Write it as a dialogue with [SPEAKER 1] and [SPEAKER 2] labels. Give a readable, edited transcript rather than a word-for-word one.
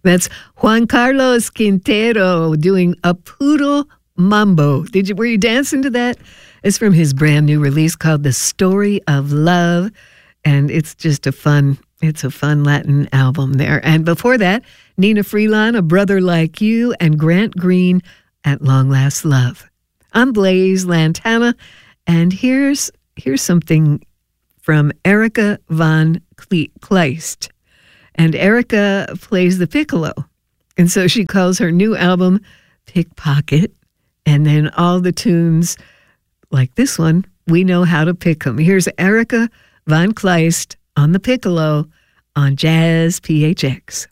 [SPEAKER 1] That's Juan Carlos Quintero doing a Poodle Mambo. Were you dancing to that? It's from his brand new release called The Story of Love. And it's just a fun Latin album there. And before that, Nina Freelon, A Brother Like You, and Grant Green, At Long Last Love. I'm Blaze Lantana, and here's something from Erica Van Kleist. And Erica plays the piccolo. And so she calls her new album Pickpocket. And then all the tunes like this one, we know how to pick them. Here's Erica Van Kleist on the piccolo on Jazz PHX.